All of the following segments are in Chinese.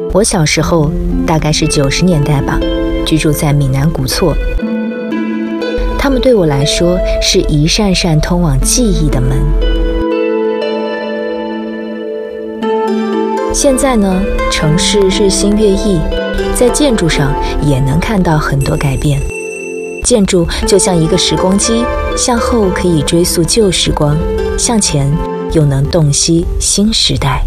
我小时候大概是90年代吧，居住在闽南古厝。它们对我来说是一扇扇通往记忆的门。现在呢，城市日新月异，在建筑上也能看到很多改变。建筑就像一个时光机，向后可以追溯旧时光，向前又能洞悉新时代。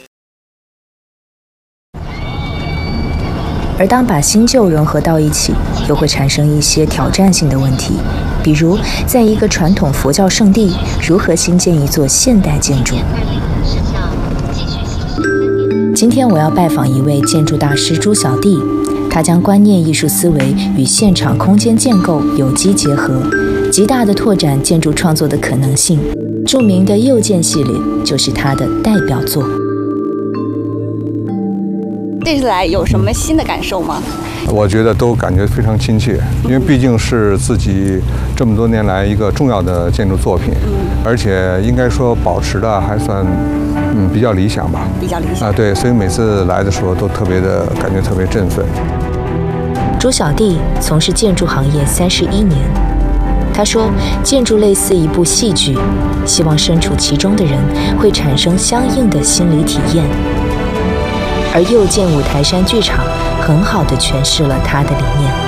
而当把新旧融合到一起，又会产生一些挑战性的问题，比如在一个传统佛教圣地，如何新建一座现代建筑？今天我要拜访一位建筑大师朱小弟，他将观念艺术思维与现场空间建构有机结合，极大地拓展建筑创作的可能性。著名的右建系列就是他的代表作。 这次来有什么新的感受吗？ 我觉得都感觉非常亲切，因为毕竟是自己这么多年来一个重要的建筑作品，而且应该说保持的还算比较理想吧。 比较理想对，所以每次来的时候都感觉特别振奋。 朱小弟从事建筑行业31年，他说，建筑类似一部戏剧，希望身处其中的人会产生相应的心理体验。而右建五台山剧场很好地诠释了他的理念。